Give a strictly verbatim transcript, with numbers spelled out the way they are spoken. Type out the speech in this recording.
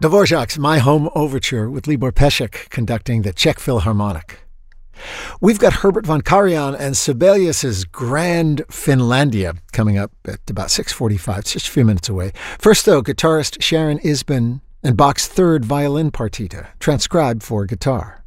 Dvorak's My Home Overture with Libor Pesek conducting the Czech Philharmonic. We've got Herbert von Karajan and Sibelius's Grand Finlandia coming up at about six forty-five. It's just a few minutes away. First, though, guitarist Sharon Isbin and Bach's third violin partita, transcribed for guitar.